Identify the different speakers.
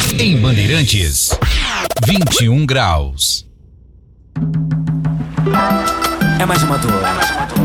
Speaker 1: Em Bandeirantes, 21 graus.
Speaker 2: É mais uma dor.